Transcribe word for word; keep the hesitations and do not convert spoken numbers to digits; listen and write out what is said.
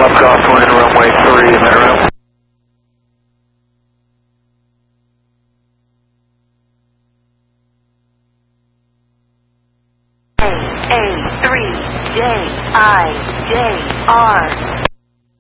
Bob Gosselin, runway three, Metro. A A three J I J R.